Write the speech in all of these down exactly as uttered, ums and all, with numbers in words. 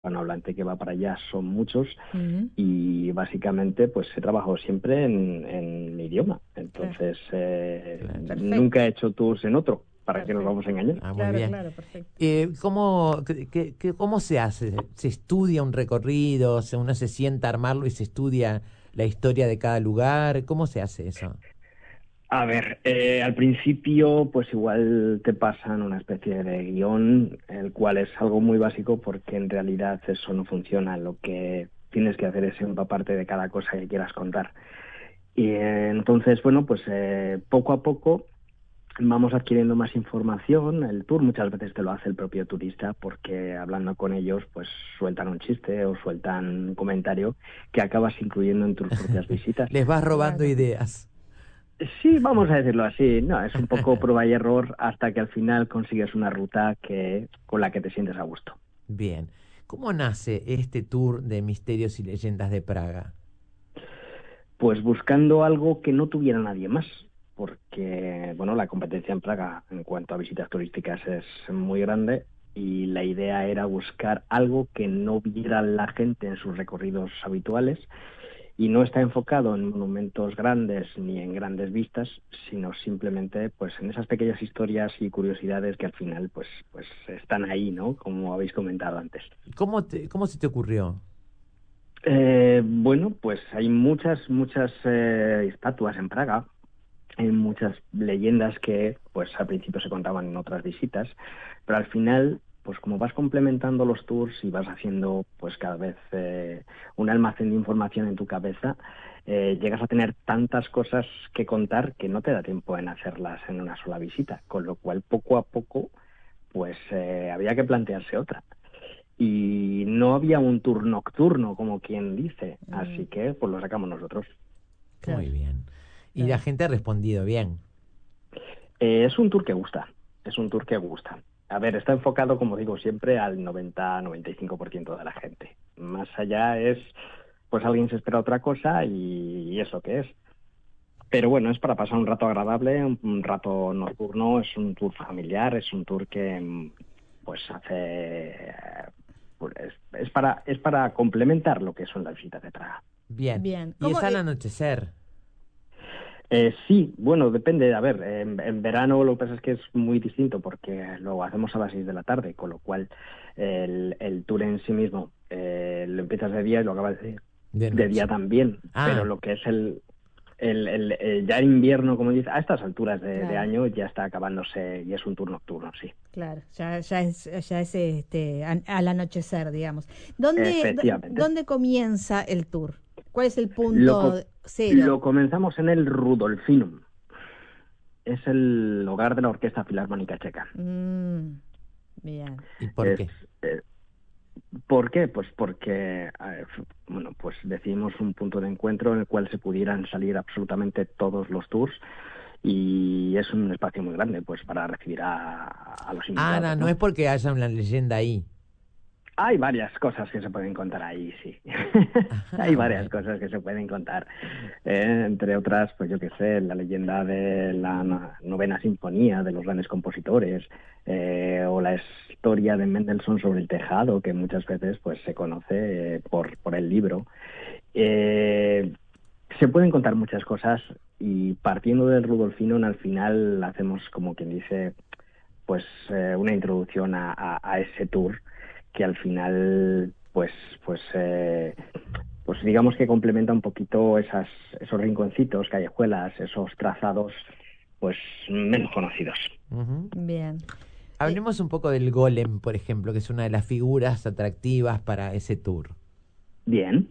hispanohablante que va para allá son muchos Ujú. y básicamente pues he trabajado siempre en, en mi idioma. Claro. Entonces eh, Claro. Perfecto. nunca he hecho tours en otro. ¿Para qué nos Perfecto. vamos a engañar? Ah, muy Claro, bien. claro, perfecto. Eh, ¿cómo, qué- qué- qué- ¿Cómo se hace? ¿Se estudia un recorrido? ¿Se- ¿Uno se sienta a armarlo y se estudia la historia de cada lugar? ¿Cómo se hace eso? A ver, eh, al principio pues igual te pasan una especie de guión, el cual es algo muy básico porque en realidad eso no funciona. Lo que tienes que hacer es empaparte de cada cosa que quieras contar. Y eh, entonces, bueno, pues eh, poco a poco vamos adquiriendo más información. El tour muchas veces te lo hace el propio turista porque hablando con ellos pues sueltan un chiste o sueltan un comentario que acabas incluyendo en tus propias visitas. Les vas robando Claro. ideas. Sí, vamos a decirlo así. No, es un poco prueba y error hasta que al final consigues una ruta que con la que te sientes a gusto. Bien. ¿Cómo nace este tour de Misterios y Leyendas de Praga? Pues buscando algo que no tuviera nadie más, porque bueno, la competencia en Praga en cuanto a visitas turísticas es muy grande y la idea era buscar algo que no viera la gente en sus recorridos habituales y no está enfocado en monumentos grandes ni en grandes vistas, sino simplemente pues en esas pequeñas historias y curiosidades que al final pues pues están ahí, ¿no? Como habéis comentado antes. ¿Cómo, te- cómo se te ocurrió? Eh, bueno, pues hay muchas, muchas eh, estatuas en Praga, hay muchas leyendas que pues al principio se contaban en otras visitas, pero al final, pues como vas complementando los tours y vas haciendo pues cada vez eh, un almacén de información en tu cabeza, eh, llegas a tener tantas cosas que contar que no te da tiempo en hacerlas en una sola visita, con lo cual poco a poco pues eh, había que plantearse otra. Y no había un tour nocturno, como quien dice, Mm, así que pues lo sacamos nosotros. claro, Muy bien. Y claro. la gente ha respondido bien. Eh, es un tour que gusta, es un tour que gusta. A ver, está enfocado, como digo siempre, al noventa noventa y cinco por ciento de la gente. Más allá es, pues alguien se espera otra cosa y, y es lo que es. Pero bueno, es para pasar un rato agradable, un, un rato nocturno, es un tour familiar, es un tour que mm, pues hace... pues, es, es para, es para complementar lo que son las visitas de Praga. Bien. Bien. Y ¿Cómo, es al eh, anochecer. Eh, sí, bueno, depende. A ver, en, en verano lo que pasa es que es muy distinto porque lo hacemos a las seis de la tarde, con lo cual el, el tour en sí mismo eh, lo empiezas de día y lo acabas de, De de día noche. también. Pero Ah, lo que es el, el, el- el- ya en invierno, como dice, a estas alturas de, de claro, año ya está acabándose y es un tour nocturno, sí. claro, ya, ya es, ya es este, an- al anochecer, digamos. ¿Dónde, d- Efectivamente. dónde comienza el tour? ¿Cuál es el Lo, punto co- cero? lo comenzamos en el Rudolfinum. Es el hogar de la Orquesta Filarmónica Checa. Mm, bien, ¿y por Es, qué? eh, ¿Por qué? Pues porque, eh, bueno, pues decidimos un punto de encuentro en el cual se pudieran salir absolutamente todos los tours y es un espacio muy grande, pues, para recibir a, a los Ah, no, invitados, no ¿no? es porque haya una leyenda ahí. Hay varias cosas que se pueden contar ahí, sí. Hay Ajá, varias bueno. cosas que se pueden contar. Eh, entre otras, pues yo qué sé, la leyenda de la no- novena sinfonía de los grandes compositores, eh, o la historia de Mendelssohn sobre el tejado, que muchas veces pues se conoce eh, por, por el libro. Eh, Se pueden contar muchas cosas y partiendo del Rudolfino, al final hacemos, como quien dice, pues eh, una introducción a, a, a ese tour que al final pues pues eh, pues digamos que complementa un poquito esas esos rinconcitos, callejuelas, esos trazados pues menos conocidos. Ujú. bien. Eh, Hablemos un poco del golem, por ejemplo, que es una de las figuras atractivas para ese tour. Bien.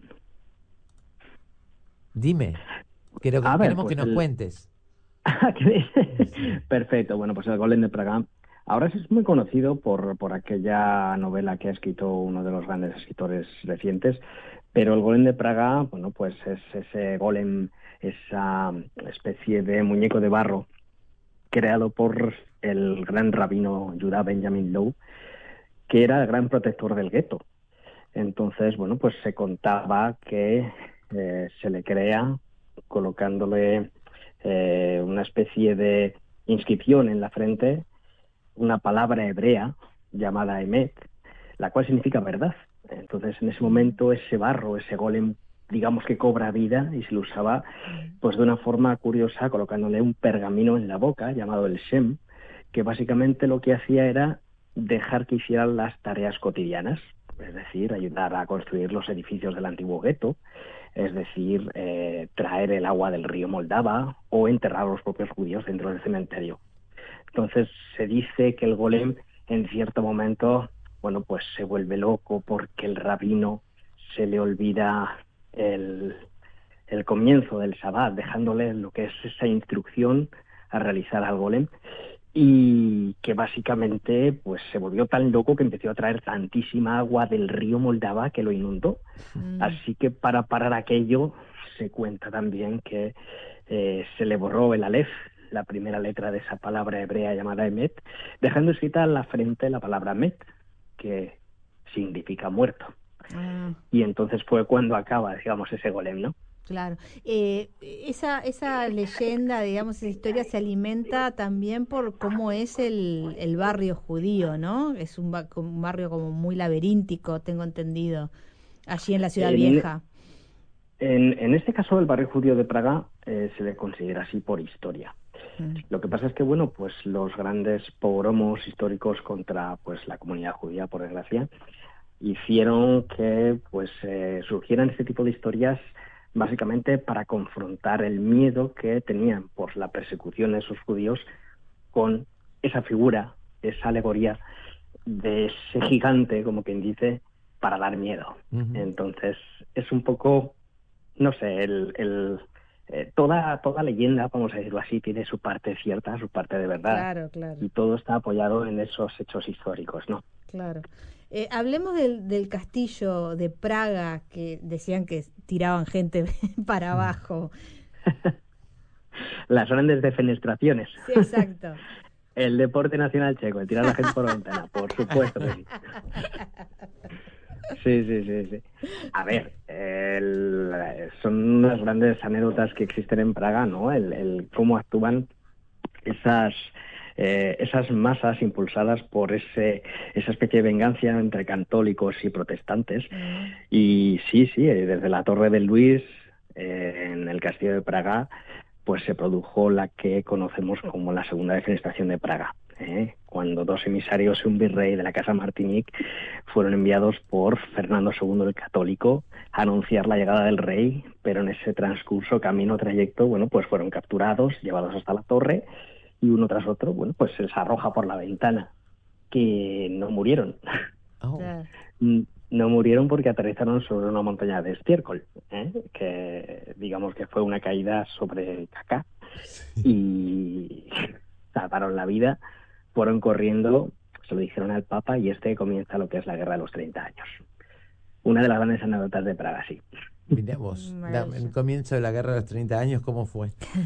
Dime, quiero que- A ver, queremos que pues nos el cuentes. Sí. perfecto. Bueno, pues el Golem de Praga ahora es muy conocido por, por aquella novela que ha escrito uno de los grandes escritores recientes, pero el Golem de Praga, bueno, pues es ese golem, esa especie de muñeco de barro creado por el gran rabino Judá Benjamin Low, que era el gran protector del gueto. Entonces, bueno, pues se contaba que eh, se le crea colocándole eh, una especie de inscripción en la frente, una palabra hebrea llamada Emet, la cual significa verdad. Entonces, en ese momento, ese barro, ese golem, digamos que cobra vida y se lo usaba pues de una forma curiosa, colocándole un pergamino en la boca llamado el Shem, que básicamente lo que hacía era dejar que hicieran las tareas cotidianas, es decir, ayudar a construir los edificios del antiguo gueto, es decir, eh, traer el agua del río Moldava o enterrar a los propios judíos dentro del cementerio. Entonces se dice que el golem en cierto momento, bueno, pues se vuelve loco porque el rabino se le olvida el, el comienzo del Shabbat, dejándole lo que es esa instrucción a realizar al golem, y que básicamente pues se volvió tan loco que empezó a traer tantísima agua del río Moldava que lo inundó. Mm. Así que para parar aquello se cuenta también que eh, se le borró el alef, la primera letra de esa palabra hebrea llamada Emet, dejando escrita en la frente la palabra Met, que significa muerto. Mm. Y entonces fue cuando acaba, digamos, ese golem, ¿no? Claro. Eh, esa, esa leyenda, digamos, esa historia se alimenta también por cómo es el, el barrio judío, ¿no? Es un, ba- un barrio como muy laberíntico, tengo entendido, allí en la Ciudad en, Vieja. En, en este caso, el barrio judío de Praga eh, se le considera así por historia. Mm. Lo que pasa es que, bueno, pues los grandes pogromos históricos contra pues la comunidad judía, por desgracia, hicieron que pues eh, surgieran este tipo de historias básicamente para confrontar el miedo que tenían por la persecución de esos judíos con esa figura, esa alegoría de ese gigante, como quien dice, para dar miedo. Uh-huh. Entonces, es un poco, no sé, el, el eh, toda, toda leyenda, vamos a decirlo así, tiene su parte cierta, su parte de verdad. Claro, claro. Y todo está apoyado en esos hechos históricos, ¿no? Claro. Eh, hablemos del, del castillo de Praga, que decían que tiraban gente para abajo. Las grandes defenestraciones. Sí, exacto. El deporte nacional checo, el tirar a la gente por la ventana, por supuesto que sí. Sí, sí, sí, sí. A ver, el, son unas grandes anécdotas que existen en Praga, ¿no? El, el cómo actúan esas... Eh, esas masas impulsadas por ese esa especie de venganza entre católicos y protestantes. Mm. Y sí, sí, desde la Torre de Luis, eh, en el Castillo de Praga, pues se produjo la que conocemos como la Segunda Defenestración de Praga, ¿eh? Cuando dos emisarios y un virrey de la Casa Martinic fueron enviados por Fernando segundo el Católico a anunciar la llegada del rey, pero en ese transcurso, camino, trayecto, bueno, pues fueron capturados, llevados hasta la torre, y uno tras otro, bueno, pues se les arroja por la ventana, que no murieron. Oh. No murieron porque aterrizaron sobre una montaña de estiércol, ¿eh? Que digamos que fue una caída sobre caca, sí. Y salvaron la vida, fueron corriendo, se lo dijeron al Papa, y este comienza lo que es la Guerra de los treinta años. Una de las grandes anécdotas de Praga, sí. Mirá vos, la, el comienzo de la Guerra de los treinta años, ¿cómo fue?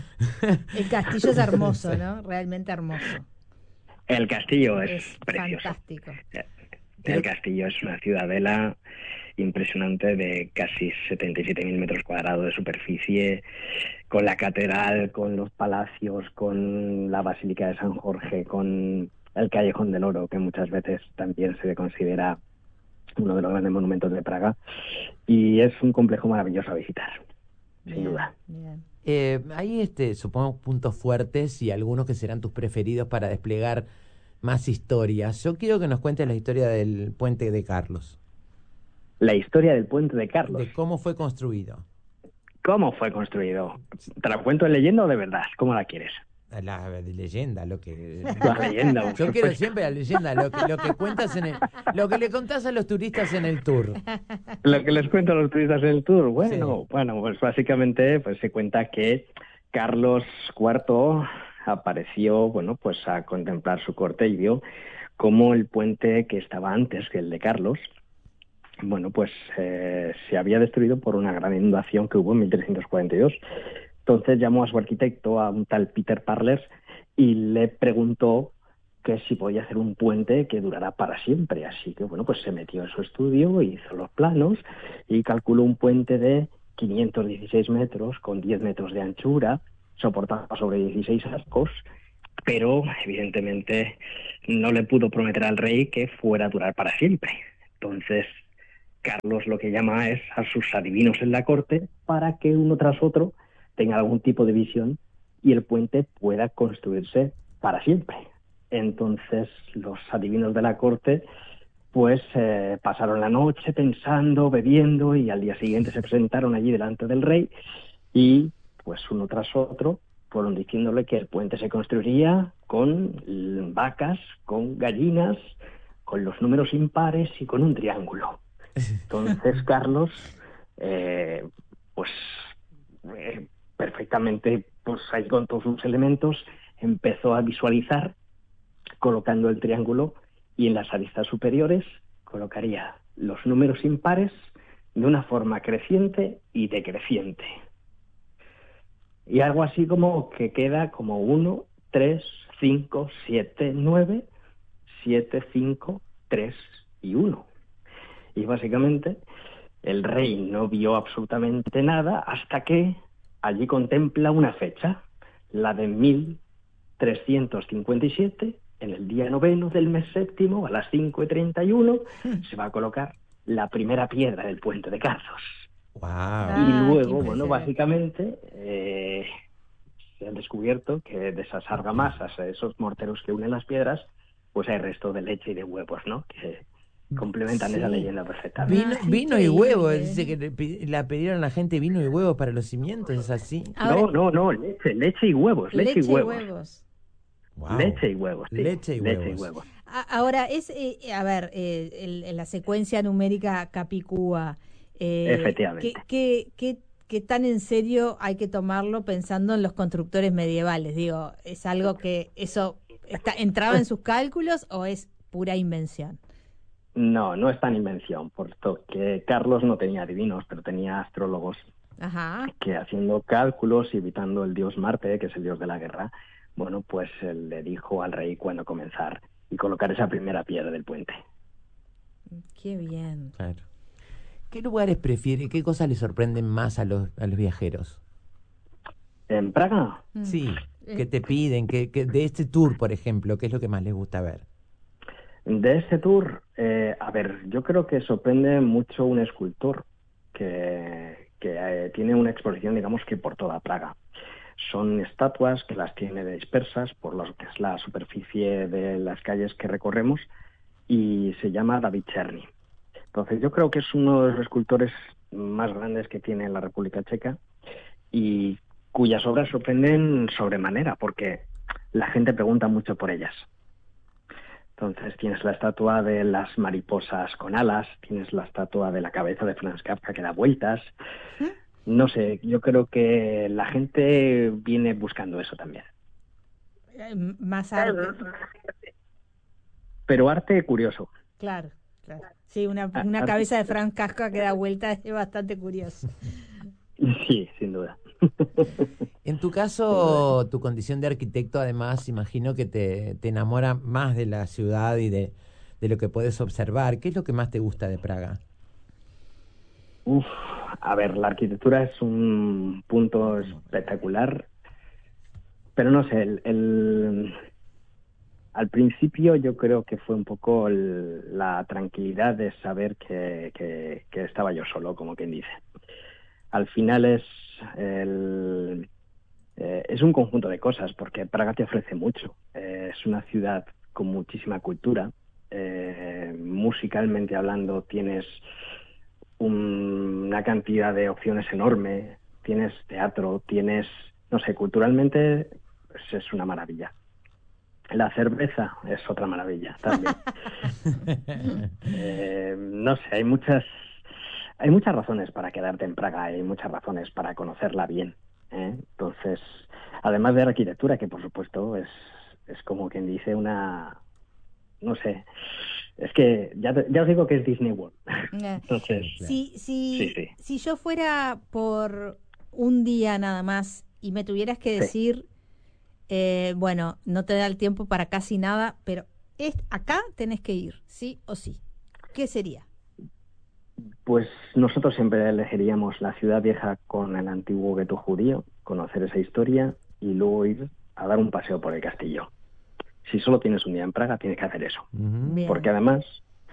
El castillo es hermoso, ¿no? Realmente hermoso. El castillo es, es precioso. Fantástico. El castillo es una ciudadela impresionante de casi setenta y siete mil metros cuadrados de superficie, con la catedral, con los palacios, con la Basílica de San Jorge, con el Callejón del Oro, que muchas veces también se considera uno de los grandes monumentos de Praga, y es un complejo maravilloso a visitar, bien, sin duda. Bien. Eh, hay, este, supongo, puntos fuertes y algunos que serán tus preferidos para desplegar más historias. Yo quiero que nos cuentes la historia del Puente de Carlos. La historia del Puente de Carlos. De cómo fue construido. ¿Cómo fue construido? ¿Te la cuento en leyenda o de verdad? ¿Cómo la quieres? La de leyenda, lo que... La leyenda. Yo quiero siempre la leyenda, lo que, lo que cuentas en el, lo que le contás a los turistas en el tour. Lo que les cuento a los turistas en el tour, bueno, sí. bueno, pues básicamente pues se cuenta que Carlos cuarto apareció, bueno, pues a contemplar su corte y vio cómo el puente que estaba antes que el de Carlos, bueno, pues eh, se había destruido por una gran inundación que hubo en mil trescientos cuarenta y dos. Entonces llamó a su arquitecto, a un tal Peter Parlers, y le preguntó que si podía hacer un puente que durara para siempre. Así que, bueno, pues se metió en su estudio, hizo los planos y calculó un puente de quinientos dieciséis metros, con diez metros de anchura, soportaba sobre dieciséis arcos, pero evidentemente no le pudo prometer al rey que fuera a durar para siempre. Entonces Carlos lo que llama es a sus adivinos en la corte para que uno tras otro tenga algún tipo de visión y el puente pueda construirse para siempre. Entonces los adivinos de la corte pues eh, pasaron la noche pensando, bebiendo, y al día siguiente se presentaron allí delante del rey y pues uno tras otro fueron diciéndole que el puente se construiría con vacas, con gallinas, con los números impares y con un triángulo. Entonces Carlos, eh, pues eh, perfectamente, pues ahí con todos sus elementos, empezó a visualizar colocando el triángulo y en las aristas superiores colocaría los números impares de una forma creciente y decreciente. Y algo así como que queda como uno, tres, cinco, siete, nueve, siete, cinco, tres y uno. Y básicamente el rey no vio absolutamente nada hasta que allí contempla una fecha, la de mil trescientos cincuenta y siete, en el día noveno del mes séptimo, a las cinco y treinta y uno, se va a colocar la primera piedra del puente de Carlos. Wow. Ah, y luego, qué bueno, impresionante. básicamente eh, se han descubierto que de esas argamasas, esos morteros que unen las piedras, pues hay resto de leche y de huevos, ¿no? Que complementan Sí. esa leyenda perfectamente. Vino, Ah, es vino y increíble. huevo, dice que le, pi- la pidieron a la gente vino y huevo para los cimientos, ¿es así? Ahora, No, no, no, leche, leche y huevos, leche, leche y y huevos. huevos. Wow. Leche y huevos, sí. Leche y leche y huevos. huevos. A- Ahora, es, eh, a ver, eh, el- el- la secuencia numérica Capicúa, eh, Efectivamente. ¿qué, qué, qué, qué tan en serio hay que tomarlo pensando en los constructores medievales? Digo, ¿es algo que eso está entraba en sus cálculos o es pura invención? No, no es tan invención, puesto que Carlos no tenía adivinos, pero tenía astrólogos Ajá. que, haciendo cálculos y evitando el dios Marte, que es el dios de la guerra, bueno, pues él le dijo al rey cuándo comenzar y colocar esa primera piedra del puente. Qué bien. Claro. ¿Qué lugares prefiere, qué cosas le sorprenden más a los, a los viajeros? ¿En Praga? Mm. Sí, Eh, ¿qué te piden? ¿Qué, qué- de este tour, por ejemplo, qué es lo que más les gusta ver? De este tour, eh, a ver, yo creo que sorprende mucho un escultor que, que eh, tiene una exposición, digamos que por toda Praga. Son estatuas que las tiene dispersas por lo que es la superficie de las calles que recorremos y se llama David Czerny. Entonces yo creo que es uno de los escultores más grandes que tiene la República Checa y cuyas obras sorprenden sobremanera porque la gente pregunta mucho por ellas. Entonces tienes la estatua de las mariposas con alas, tienes la estatua de la cabeza de Franz Kafka que da vueltas. No sé, yo creo que la gente viene buscando eso también. eh, más arte. Pero arte curioso. Claro, claro. Sí, una, Ah, una arte cabeza de curioso. Franz Kafka que da vuelta es bastante curioso. Sí, sin duda. En tu caso, tu condición de arquitecto, además, imagino que te, te enamora más de la ciudad y de, de lo que puedes observar. ¿Qué es lo que más te gusta de Praga? Uf, a ver, la arquitectura es un punto espectacular, pero no sé, el, el- al principio yo creo que fue un poco el- la tranquilidad de saber que, que, que estaba yo solo, como quien dice. Al final es el, eh, es un conjunto de cosas, porque Praga te ofrece mucho. Eh, es una ciudad con muchísima cultura. Eh, musicalmente hablando, tienes un- una cantidad de opciones enorme. Tienes teatro, tienes, no sé, culturalmente pues, es una maravilla. La cerveza es otra maravilla también. Eh, no sé, hay muchas, hay muchas razones para quedarte en Praga, hay muchas razones para conocerla bien, ¿eh? Entonces, además de la arquitectura, que por supuesto es, es como quien dice una, no sé, es que ya, te- ya os digo que es Disney World. Eh, Entonces, Claro. Si, si, sí, sí, si yo fuera por un día nada más y me tuvieras que sí. decir, eh, bueno, no te da el tiempo para casi nada, pero es, acá tenés que ir, sí o sí. ¿Qué sería? Pues nosotros siempre elegiríamos la ciudad vieja con el antiguo gueto judío, conocer esa historia y luego ir a dar un paseo por el castillo. Si solo tienes un día en Praga, tienes que hacer eso. Ujú. Bien. Porque además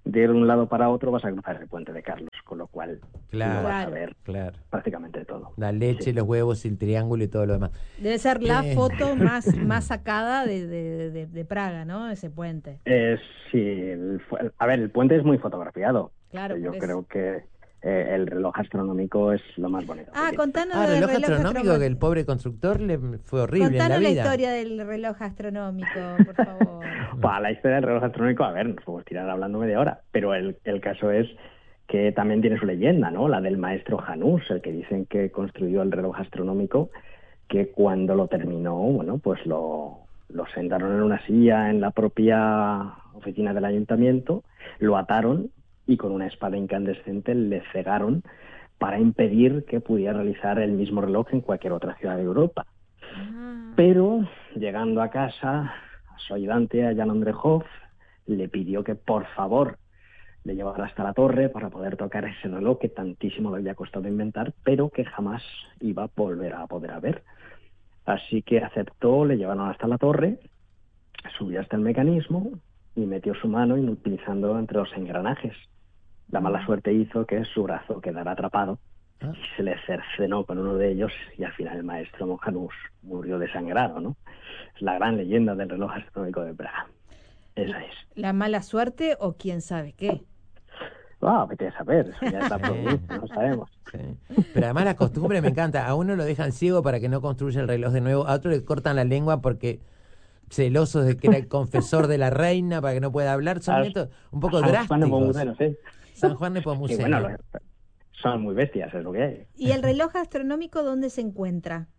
de ir de un lado para otro vas a cruzar el puente de Carlos, con lo cual claro, lo vas a ver claro. prácticamente todo. La leche, sí. Los huevos, el triángulo y todo lo demás. Debe ser la eh. foto más, más sacada de, de, de, de Praga, ¿no? Ese puente. Eh, sí, el, a ver, el puente es muy fotografiado. Claro, Yo por creo eso. que eh, el reloj astronómico es lo más bonito. Ah, contanos ah, del reloj, reloj astronómico, astronómico, que el pobre constructor le fue horrible contanos en la vida. la historia del reloj astronómico, por favor. Bah, la historia del reloj astronómico, a ver, nos podemos tirar hablando media hora, pero el, el caso es que también tiene su leyenda, ¿no? La del maestro Janus, el que dicen que construyó el reloj astronómico, que cuando lo terminó, bueno, pues lo, lo sentaron en una silla en la propia oficina del ayuntamiento, lo ataron y con una espada incandescente le cegaron para impedir que pudiera realizar el mismo reloj en cualquier otra ciudad de Europa. Ah. Pero, llegando a casa, a su ayudante, a Jan Andrejov, le pidió que, por favor, le llevara hasta la torre para poder tocar ese reloj que tantísimo le había costado inventar, pero que jamás iba a volver a poder ver. Así que aceptó, le llevaron hasta la torre, subió hasta el mecanismo y metió su mano inutilizando entre los engranajes. La mala suerte hizo que su brazo quedara atrapado y se le cercenó con uno de ellos y al final el maestro Janus murió desangrado, ¿no? Es la gran leyenda del reloj astronómico de Praga. Esa es. ¿La mala suerte o quién sabe qué? Ah, vete a saber, eso ya está prohibido, no sabemos. Sí. Pero además la costumbre me encanta. A uno lo dejan ciego para que no construya el reloj de nuevo, a otro le cortan la lengua porque celosos de que era el confesor de la reina para que no pueda hablar. Son métodos un poco San drásticos. Juan de Pomuceno, sí. San Juan de Pomuceno. Y bueno, son muy bestias, es lo que hay. ¿Y el reloj astronómico dónde se encuentra?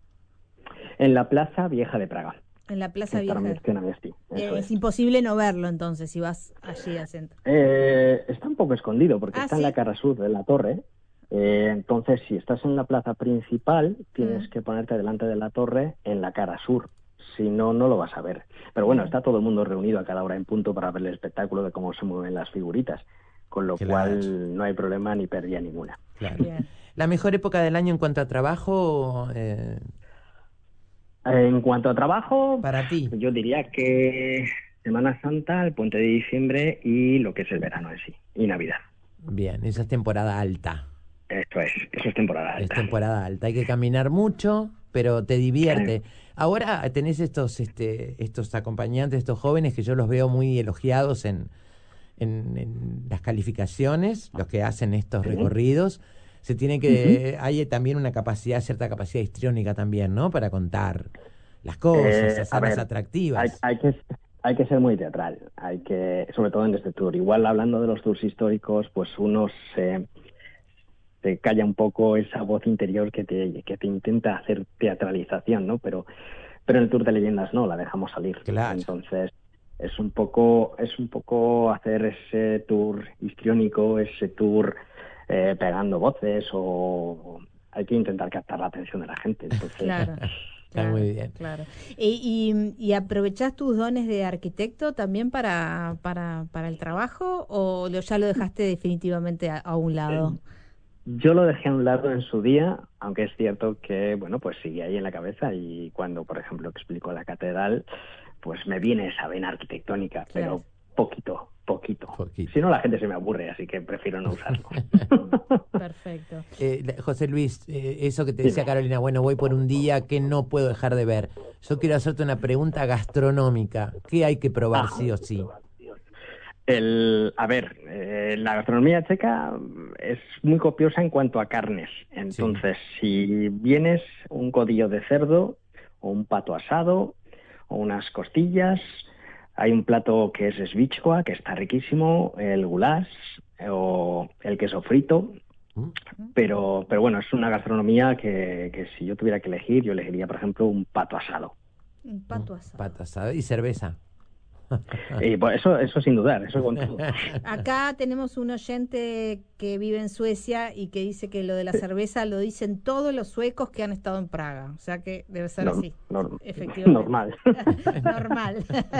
En la Plaza Vieja de Praga. En la Plaza Vieja. Viesti, eh, es. es imposible no verlo entonces si vas allí al centro. Eh, está un poco escondido porque ah, está ¿sí? en la cara sur de la torre. Eh, entonces, si estás en la plaza principal, tienes mm. que ponerte delante de la torre en la cara sur. Si no, no lo vas a ver. Pero bueno, está todo el mundo reunido a cada hora en punto para ver el espectáculo de cómo se mueven las figuritas. Con lo claro. cual no hay problema ni pérdida ninguna. Claro. ¿La mejor época del año en cuanto a trabajo? Eh... En cuanto a trabajo, para ti, yo diría que Semana Santa, el puente de diciembre y lo que es el verano en sí, y Navidad. Bien, esa es temporada alta. Eso es, eso es temporada alta. Es temporada alta, hay que caminar mucho, pero te divierte. Sí. Ahora tenés estos, este, estos acompañantes, estos jóvenes que yo los veo muy elogiados en, en, en las calificaciones, los que hacen estos sí. recorridos. Se tiene que, uh-huh. hay también una capacidad, cierta capacidad histriónica también, ¿no? Para contar las cosas, eh, hacerlas atractivas. Hay, hay que hay que ser muy teatral, hay que, sobre todo en este tour. Igual hablando de los tours históricos, pues uno se, se calla un poco esa voz interior que te, que te intenta hacer teatralización, ¿no? Pero, pero en el tour de leyendas no, la dejamos salir. Claro. Entonces es un poco, es un poco hacer ese tour histriónico, ese tour Eh, pegando voces o hay que intentar captar la atención de la gente. Entonces, claro, está claro, muy bien. Claro. ¿Y, y, y aprovechás tus dones de arquitecto también para, para, para el trabajo o lo, ya lo dejaste definitivamente a, a un lado? Eh, yo lo dejé a un lado en su día, aunque es cierto que, bueno, pues sigue ahí en la cabeza y cuando, por ejemplo, explico la catedral, pues me viene esa vena arquitectónica, claro. pero poquito. Poquito. Poquito. Si no, la gente se me aburre, así que prefiero no usarlo. Perfecto. Eh, José Luis, eh, eso que te decía sí. Carolina, bueno, voy por un día que no puedo dejar de ver. Yo quiero hacerte una pregunta gastronómica. ¿Qué hay que probar ah, sí o sí? El, a ver, eh, la gastronomía checa es muy copiosa en cuanto a carnes. Entonces, sí. si vienes un codillo de cerdo, o un pato asado, o unas costillas... Hay un plato que es svichkoa, que está riquísimo, el goulash o el queso frito, pero pero bueno, es una gastronomía que, que si yo tuviera que elegir, yo elegiría, por ejemplo, un pato asado. Un pato asado. Pato asado y cerveza. Y pues eso, eso sin dudar, eso con todo. Acá tenemos un oyente que vive en Suecia y que dice que lo de la cerveza lo dicen todos los suecos que han estado en Praga, o sea que debe ser Norm, así. Norm, efectivamente. Normal. Normal.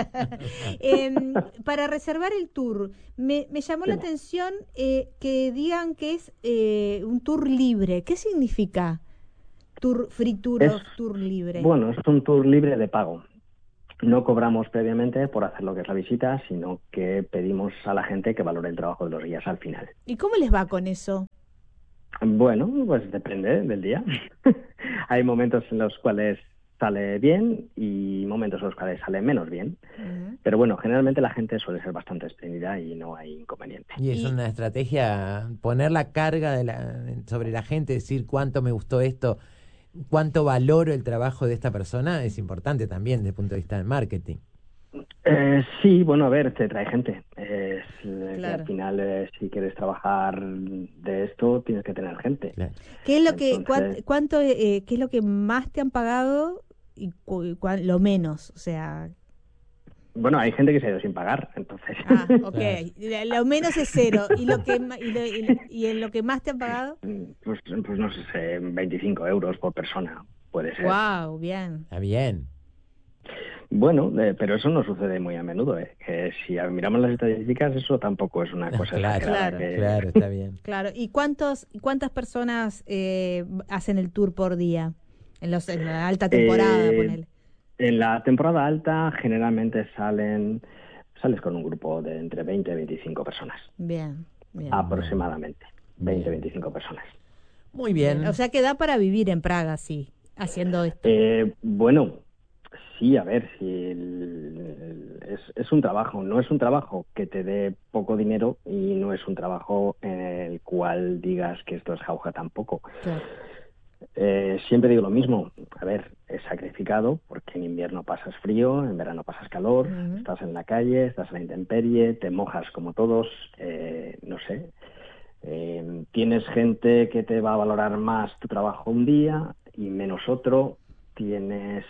eh, para reservar el tour, me, me llamó sí. la atención eh, que digan que es eh, un tour libre. ¿Qué significa tour free tour es, o tour libre? Bueno, es un tour libre de pago. no cobramos previamente por hacer lo que es la visita, sino que pedimos a la gente que valore el trabajo de los guías al final. ¿Y cómo les va con eso? Bueno, pues depende del día. Hay momentos en los cuales sale bien y momentos en los cuales sale menos bien. Uh-huh. Pero bueno, generalmente la gente suele ser bastante espléndida y no hay inconveniente. Y es una estrategia poner la carga de la, sobre la gente, decir cuánto me gustó esto, cuánto valoro el trabajo de esta persona, es importante también desde el punto de vista del marketing. Eh, sí, bueno, a ver, te trae gente. Eh, claro. Que al final, eh, si quieres trabajar de esto, tienes que tener gente. Claro. ¿Qué es lo que, Entonces, cuánto, eh, qué es lo que más te han pagado y cu, cu, lo menos? O sea. Bueno, hay gente que se ha ido sin pagar, entonces. Ah, ok. Claro. Lo menos es cero. ¿Y lo que y, lo, y, y en lo que más te han pagado? Pues, pues no sé, veinticinco euros por persona, puede ser. Wow, bien. Está bien. Bueno, eh, pero eso no sucede muy a menudo, ¿eh? Que si miramos las estadísticas, eso tampoco es una cosa claro, exagerada. Claro, que... claro, está bien. Claro, ¿y cuántos, cuántas personas eh, hacen el tour por día? En, los, en la alta temporada, eh, ponele. En la temporada alta generalmente salen, sales con un grupo de entre veinte y veinticinco personas. Bien, bien. Aproximadamente, veinte a veinticinco personas. Muy bien. bien. O sea que da para vivir en Praga, sí, haciendo esto. Eh, bueno... Sí, a ver, si el, el, es, es un trabajo, no es un trabajo que te dé poco dinero y no es un trabajo en el cual digas que esto es jauja tampoco. Claro. Eh, siempre digo lo mismo, a ver, es sacrificado porque en invierno pasas frío, en verano pasas calor, uh-huh. estás en la calle, estás en la intemperie, te mojas como todos, eh, no sé. Eh, tienes gente que te va a valorar más tu trabajo un día y menos otro, tienes...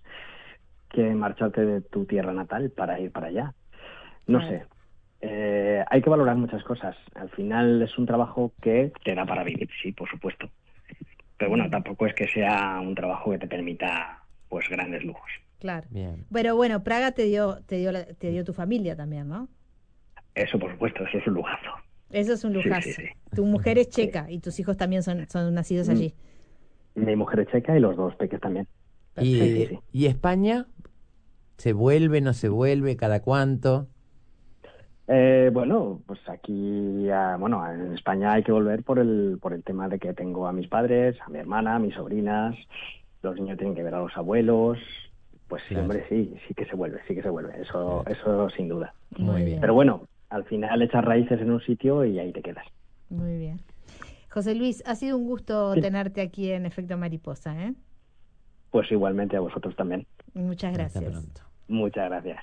que marcharte de tu tierra natal para ir para allá. No claro. sé. Eh, hay que valorar muchas cosas. Al final es un trabajo que te da para vivir, sí, por supuesto. Pero bueno, tampoco es que sea un trabajo que te permita pues grandes lujos. Claro. Bien. Pero bueno, Praga te dio, te dio, la, te dio tu familia también, ¿no? Eso, por supuesto, eso es un lujazo. Eso es un lujazo. Sí, sí, sí. Tu mujer es checa sí. y tus hijos también son, son nacidos allí. Mi mujer es checa y los dos peques también. ¿Y, sí, sí. ¿Y España? ¿Se vuelve, no se vuelve? ¿Cada cuánto? Eh, bueno, pues aquí, uh, bueno, en España hay que volver por el por el tema de que tengo a mis padres, a mi hermana, a mis sobrinas, los niños tienen que ver a los abuelos, pues sí, claro. hombre, sí, sí que se vuelve, sí que se vuelve, eso, claro. eso sin duda. Muy bien. Pero bueno, al final echas raíces en un sitio y ahí te quedas. Muy bien. José Luis, ha sido un gusto sí. tenerte aquí en Efecto Mariposa, ¿eh? Pues igualmente a vosotros también. Muchas gracias. Hasta pronto. Muchas gracias.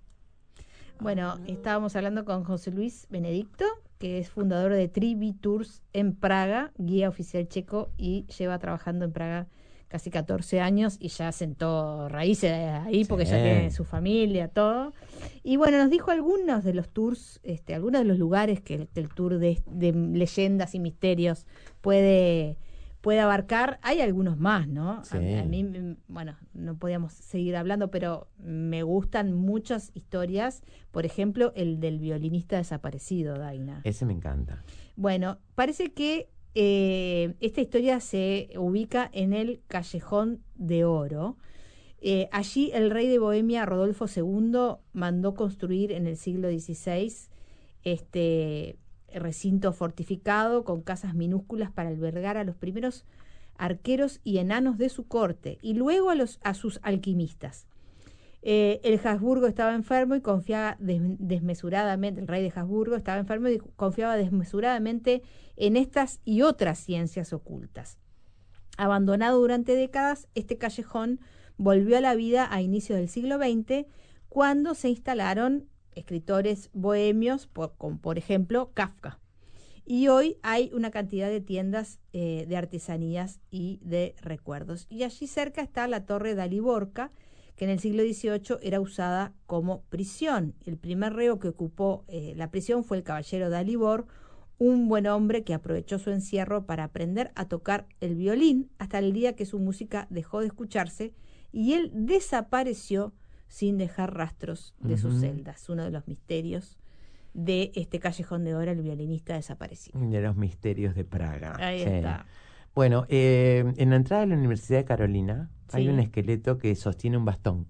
Bueno, estábamos hablando con José Luis Benedicto, que es fundador de Trivi Tours en Praga, guía oficial checo, y lleva trabajando en Praga casi catorce años y ya sentó raíces ahí porque sí. ya tiene su familia, todo. Y bueno, nos dijo algunos de los tours, este, algunos de los lugares que el, que el tour de, de leyendas y misterios puede... puede abarcar. Hay algunos más, ¿no? Sí. A, a mí, bueno, no podíamos seguir hablando, pero me gustan muchas historias. Por ejemplo, el del violinista desaparecido, Daina. Ese me encanta. Bueno, parece que eh, esta historia se ubica en el Callejón de Oro. Eh, allí el rey de Bohemia, Rodolfo segundo, mandó construir en el siglo dieciséis este... recinto fortificado con casas minúsculas para albergar a los primeros arqueros y enanos de su corte y luego a, los, a sus alquimistas. Eh, el Habsburgo estaba enfermo y confiaba des, desmesuradamente, el rey de Habsburgo estaba enfermo y confiaba desmesuradamente en estas y otras ciencias ocultas. Abandonado durante décadas, este callejón volvió a la vida a inicios del siglo veinte, cuando se instalaron escritores bohemios, por, como por ejemplo Kafka. Y hoy hay una cantidad de tiendas eh, de artesanías y de recuerdos. Y allí cerca está la torre Daliborka, que en el siglo dieciocho era usada como prisión. El primer reo que ocupó eh, la prisión fue el caballero Dalibor, un buen hombre que aprovechó su encierro para aprender a tocar el violín hasta el día que su música dejó de escucharse y él desapareció sin dejar rastros de uh-huh. sus celdas. Uno de los misterios de este Callejón de Oro, el violinista desaparecido. De los misterios de Praga. Ahí sí. está. Bueno, eh, en la entrada de la Universidad de Carolina sí. hay un esqueleto que sostiene un bastón.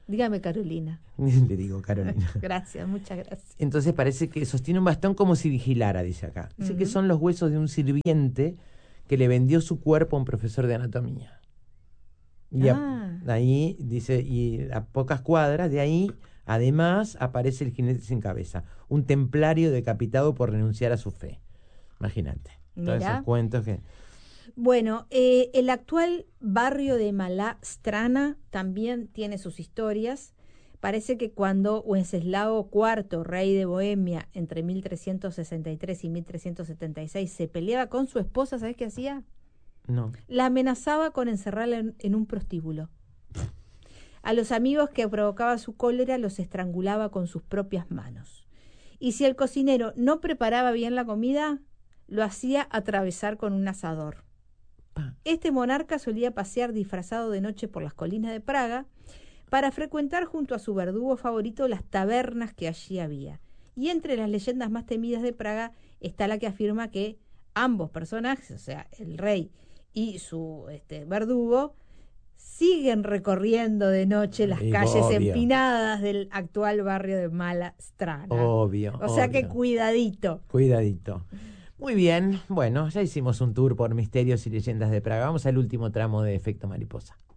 Dígame, Carolina. Le digo Carolina. Gracias, muchas gracias. Entonces parece que sostiene un bastón como si vigilara, dice acá. Dice uh-huh. que son los huesos de un sirviente que le vendió su cuerpo a un profesor de anatomía. Y ah. a, ahí, dice, y a pocas cuadras de ahí, además, aparece el jinete sin cabeza, un templario decapitado por renunciar a su fe. Imagínate. Todos esos cuentos que... Bueno, eh, el actual barrio de Malá Strana también tiene sus historias. Parece que cuando Wenceslao cuarto, rey de Bohemia, entre mil trescientos sesenta y tres y mil trescientos setenta y seis, se peleaba con su esposa, ¿sabes qué hacía? No. La amenazaba con encerrarla en, en un prostíbulo. A los amigos que provocaba su cólera los estrangulaba con sus propias manos. Y si el cocinero no preparaba bien la comida, lo hacía atravesar con un asador. Este monarca solía pasear disfrazado de noche por las colinas de Praga para frecuentar junto a su verdugo favorito las tabernas que allí había. Y entre las leyendas más temidas de Praga está la que afirma que ambos personajes, o sea, el rey y su este, verdugo, siguen recorriendo de noche las y calles obvio. empinadas del actual barrio de Malá Strana. Obvio. O sea obvio. que cuidadito. Cuidadito. Muy bien, bueno, ya hicimos un tour por misterios y leyendas de Praga. Vamos al último tramo de Efecto Mariposa.